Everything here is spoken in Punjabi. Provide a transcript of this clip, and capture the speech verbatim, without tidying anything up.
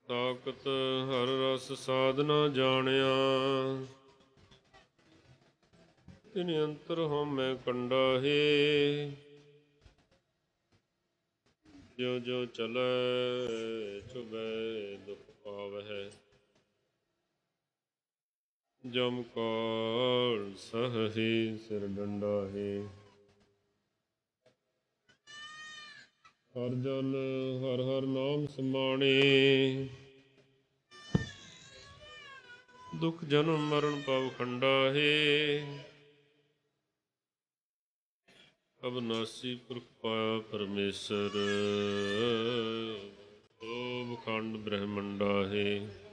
ਤਾਕਤ ਹਰ ਰਸ ਸਾਧਨਾ ਜਾਣਿਆ। ਤਿਨ ਅੰਤਰ ਹਉਮੈ ਕੰਡਾ ਹੈ, ਜਿਉ ਜਿਉ ਚਲੈ ਚੁਬੈ ਦੁਖ ਪਾਵਹਿ। ਜਮ ਕਾਲ ਸਹਹਿ ਸਿਰ ਡੰਡਾ ਹੈ। ਹਰ ਜਨ ਹਰ ਹਰ ਨਾਮ ਸਮਾਣੇ, ਦੁਖ ਜਨਮ ਮਰਨ ਭਵ ਖੰਡਾ ਹੈ। ਅਬਨਾਸੀ ਪੁਰਖ ਪਾਇਆ ਪਰਮੇਸ਼ਰ, ਓਮ ਖੰਡ ਬ੍ਰਹਮੰਡਾ ਹੈ।